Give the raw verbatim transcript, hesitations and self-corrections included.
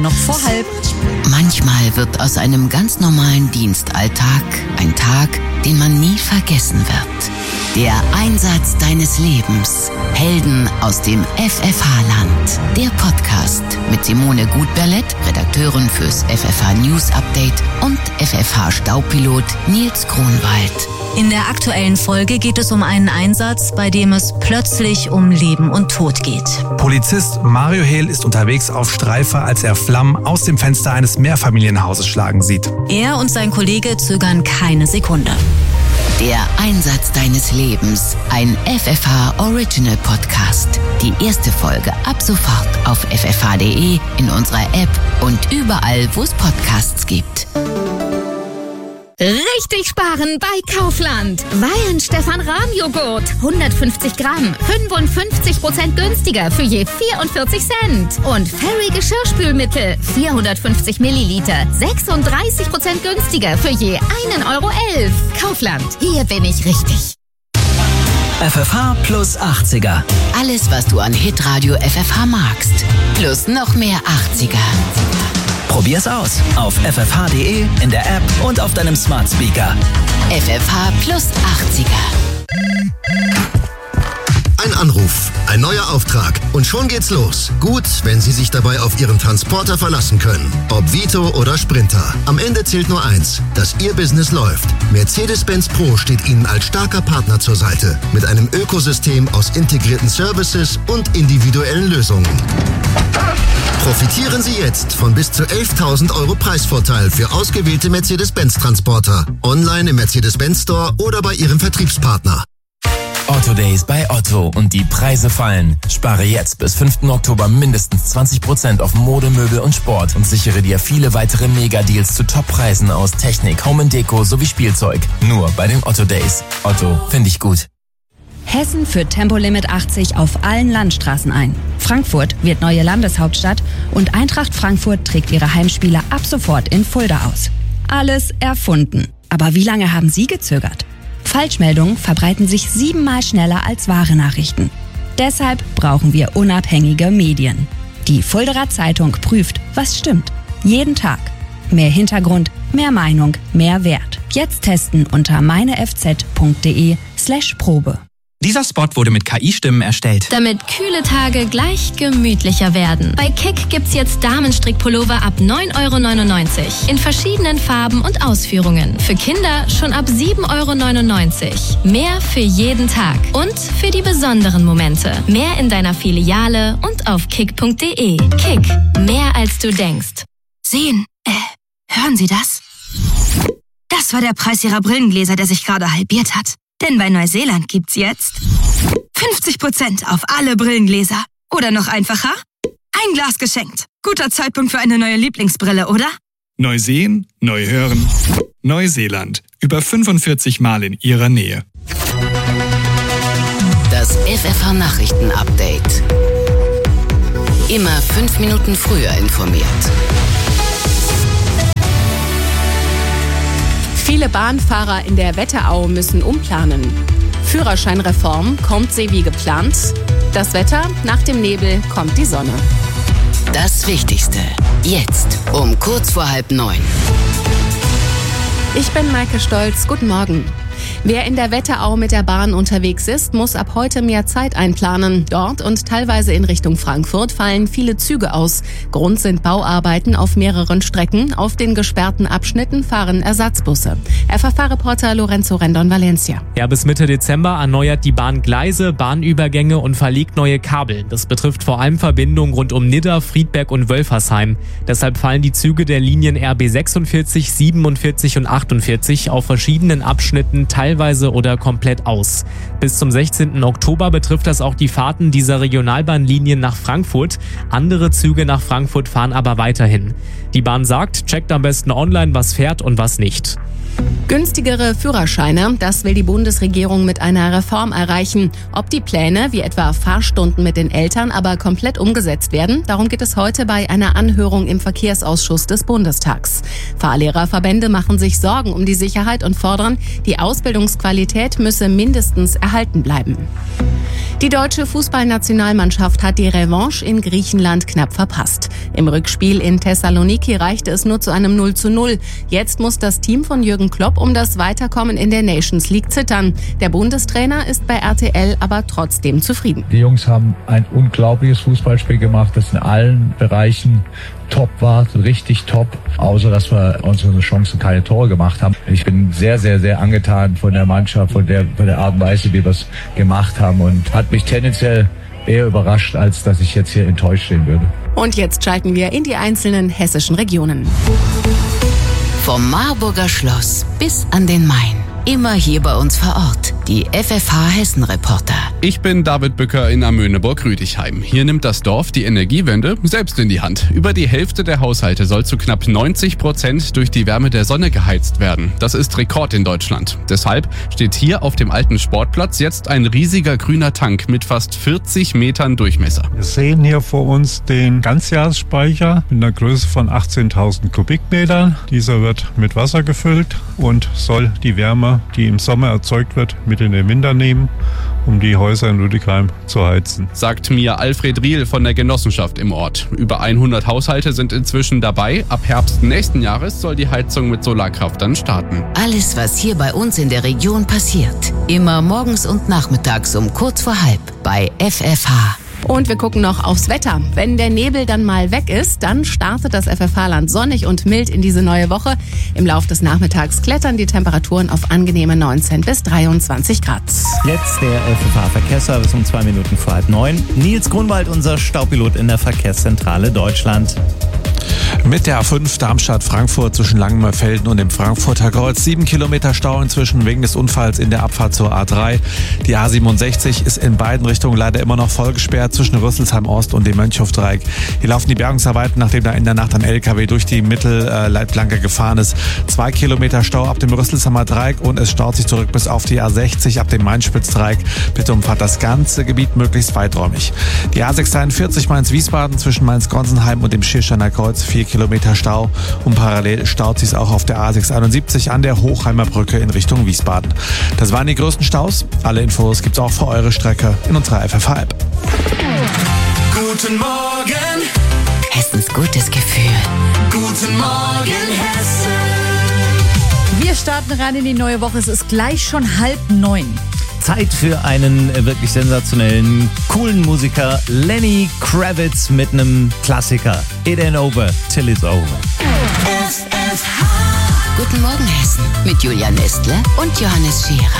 Noch vor halb. Manchmal wird aus einem ganz normalen Dienstalltag ein Tag, den man nie vergessen wird. Der Einsatz deines Lebens. Helden aus dem F F H-Land. Der Podcast mit Simone Gutberlet, Redakteurin fürs F F H News Update, und F F H-Staupilot Nils Kronwald. In der aktuellen Folge geht es um einen Einsatz, bei dem es plötzlich um Leben und Tod geht. Polizist Mario Hehl ist unterwegs auf Streife, als er Flammen aus dem Fenster eines Mehrfamilienhauses schlagen sieht. Er und sein Kollege zögern keine Sekunde. Der Einsatz deines Lebens, ein F F H Original Podcast. Die erste Folge ab sofort auf f f h punkt d e, in unserer App und überall, wo es Podcasts gibt. Richtig sparen bei Kaufland. Weyen Stefan Rahm Joghurt. hundertfünfzig Gramm. fünfundfünfzig Prozent günstiger für je vierundvierzig Cent. Und Fairy Geschirrspülmittel. vierhundertfünfzig Milliliter. sechsunddreißig Prozent günstiger für je ein Euro elf. Kaufland. Hier bin ich richtig. F F H plus achtziger. Alles, was du an Hitradio F F H magst. Plus noch mehr achtziger. Probier's aus auf f f h punkt d e, in der App und auf deinem Smart Speaker. F F H plus achtziger. Ein Anruf, ein neuer Auftrag und schon geht's los. Gut, wenn Sie sich dabei auf Ihren Transporter verlassen können. Ob Vito oder Sprinter. Am Ende zählt nur eins, dass Ihr Business läuft. Mercedes-Benz Pro steht Ihnen als starker Partner zur Seite. Mit einem Ökosystem aus integrierten Services und individuellen Lösungen. Profitieren Sie jetzt von bis zu elftausend Euro Preisvorteil für ausgewählte Mercedes-Benz-Transporter. Online im Mercedes-Benz Store oder bei Ihrem Vertriebspartner. Otto Days bei Otto und die Preise fallen. Spare jetzt bis fünften Oktober mindestens zwanzig Prozent auf Mode, Möbel und Sport und sichere dir viele weitere Mega-Deals zu Top-Preisen aus Technik, Home and Deko sowie Spielzeug. Nur bei den Otto Days. Otto, finde ich gut. Hessen führt Tempolimit achtzig auf allen Landstraßen ein. Frankfurt wird neue Landeshauptstadt und Eintracht Frankfurt trägt ihre Heimspiele ab sofort in Fulda aus. Alles erfunden. Aber wie lange haben Sie gezögert? Falschmeldungen verbreiten sich siebenmal schneller als wahre Nachrichten. Deshalb brauchen wir unabhängige Medien. Die Fuldaer Zeitung prüft, was stimmt. Jeden Tag. Mehr Hintergrund, mehr Meinung, mehr Wert. Jetzt testen unter meinefz punkt de slash Probe. Dieser Spot wurde mit K I-Stimmen erstellt. Damit kühle Tage gleich gemütlicher werden. Bei Kick gibt's jetzt Damenstrickpullover ab neun Euro neunundneunzig. In verschiedenen Farben und Ausführungen. Für Kinder schon ab sieben Euro neunundneunzig. Mehr für jeden Tag. Und für die besonderen Momente. Mehr in deiner Filiale und auf kick punkt de. Kick. Mehr als du denkst. Sehen. Äh, hören Sie das? Das war der Preis Ihrer Brillengläser, der sich gerade halbiert hat. Denn bei Neuseeland gibt's jetzt fünfzig Prozent auf alle Brillengläser. Oder noch einfacher, ein Glas geschenkt. Guter Zeitpunkt für eine neue Lieblingsbrille, oder? Neu sehen, neu hören. Neuseeland. Über fünfundvierzig Mal in Ihrer Nähe. Das F F H Nachrichten-Update. Immer fünf Minuten früher informiert. Viele Bahnfahrer in der Wetterau müssen umplanen. Führerscheinreform kommt sie wie geplant. Das Wetter, nach dem Nebel kommt die Sonne. Das Wichtigste, jetzt um kurz vor halb neun. Ich bin Maike Stolz, guten Morgen. Wer in der Wetterau mit der Bahn unterwegs ist, muss ab heute mehr Zeit einplanen. Dort und teilweise in Richtung Frankfurt fallen viele Züge aus. Grund sind Bauarbeiten auf mehreren Strecken. Auf den gesperrten Abschnitten fahren Ersatzbusse. F F H-Reporter Lorenzo Rendon-Valencia. Ja, bis Mitte Dezember erneuert die Bahn Gleise, Bahnübergänge und verlegt neue Kabel. Das betrifft vor allem Verbindungen rund um Nidda, Friedberg und Wölfersheim. Deshalb fallen die Züge der Linien R B sechsundvierzig, siebenundvierzig und achtundvierzig auf verschiedenen Abschnitten teilweise oder komplett aus. Bis zum sechzehnten Oktober betrifft das auch die Fahrten dieser Regionalbahnlinien nach Frankfurt. Andere Züge nach Frankfurt fahren aber weiterhin. Die Bahn sagt, checkt am besten online, was fährt und was nicht. Günstigere Führerscheine, das will die Bundesregierung mit einer Reform erreichen. Ob die Pläne, wie etwa Fahrstunden mit den Eltern, aber komplett umgesetzt werden, darum geht es heute bei einer Anhörung im Verkehrsausschuss des Bundestags. Fahrlehrerverbände machen sich Sorgen um die Sicherheit und fordern, die Ausbildungsqualität müsse mindestens erhalten bleiben. Die deutsche Fußballnationalmannschaft hat die Revanche in Griechenland knapp verpasst. Im Rückspiel in Thessaloniki reichte es nur zu einem null zu null. Jetzt muss das Team von Jürgen Klopp um das Weiterkommen in der Nations League zittern. Der Bundestrainer ist bei R T L aber trotzdem zufrieden. Die Jungs haben ein unglaubliches Fußballspiel gemacht, das in allen Bereichen top war, richtig top, außer dass wir unsere Chancen keine Tore gemacht haben. Ich bin sehr, sehr, sehr angetan von der Mannschaft, von der, von der Art und Weise, wie wir es gemacht haben, und hat mich tendenziell eher überrascht, als dass ich jetzt hier enttäuscht stehen würde. Und jetzt schalten wir in die einzelnen hessischen Regionen. Vom Marburger Schloss bis an den Main. Immer hier bei uns vor Ort. Die F F H-Hessen-Reporter. Ich bin David Bücker in Amöneburg-Rüdichheim. Hier nimmt das Dorf die Energiewende selbst in die Hand. Über die Hälfte der Haushalte soll zu knapp neunzig Prozent durch die Wärme der Sonne geheizt werden. Das ist Rekord in Deutschland. Deshalb steht hier auf dem alten Sportplatz jetzt ein riesiger grüner Tank mit fast vierzig Metern Durchmesser. Wir sehen hier vor uns den Ganzjahresspeicher mit einer Größe von achtzehntausend Kubikmetern. Dieser wird mit Wasser gefüllt und soll die Wärme, die im Sommer erzeugt wird, mit in den Winter nehmen, um die Häuser in Lüdegheim zu heizen. Sagt mir Alfred Riel von der Genossenschaft im Ort. Über hundert Haushalte sind inzwischen dabei. Ab Herbst nächsten Jahres soll die Heizung mit Solarkraft dann starten. Alles, was hier bei uns in der Region passiert. Immer morgens und nachmittags um kurz vor halb bei F F H. Und wir gucken noch aufs Wetter. Wenn der Nebel dann mal weg ist, dann startet das F F H-Land sonnig und mild in diese neue Woche. Im Laufe des Nachmittags klettern die Temperaturen auf angenehme neunzehn bis dreiundzwanzig Grad. Jetzt der F F H-Verkehrsservice um zwei Minuten vor halb neun. Nils Grunwald, unser Staupilot in der Verkehrszentrale Deutschland. Mit der A fünf Darmstadt-Frankfurt zwischen Langenmörfelden und dem Frankfurter Kreuz. Sieben Kilometer Stau inzwischen wegen des Unfalls in der Abfahrt zur A drei. Die A siebenundsechzig ist in beiden Richtungen leider immer noch voll gesperrt zwischen Rüsselsheim Ost und dem Mönchhofdreieck. Hier laufen die Bergungsarbeiten, nachdem da in der Nacht ein L K W durch die Mittelleitplanke gefahren ist. Zwei Kilometer Stau ab dem Rüsselsheimer Dreieck und es staut sich zurück bis auf die A sechzig ab dem Main-Spitz-Dreieck. Bitte umfahrt das ganze Gebiet möglichst weiträumig. Die A sechshunderteinundvierzig Mainz-Wiesbaden zwischen Mainz-Gonsenheim und dem Schirsteiner Kreuz. Vier Kilometer Stau und parallel staut sich auch auf der A sechshunderteinundsiebzig an der Hochheimer Brücke in Richtung Wiesbaden. Das waren die größten Staus. Alle Infos gibt's auch für eure Strecke in unserer F F H-App. Guten Morgen, Hessens gutes Gefühl. guten Morgen, Hessen. Wir starten rein in die neue Woche. Es ist gleich schon halb neun. Zeit für einen wirklich sensationellen, coolen Musiker. Lenny Kravitz mit einem Klassiker. It ain't over till it's over. Guten Morgen Hessen mit Julia Nestle und Johannes Scherer.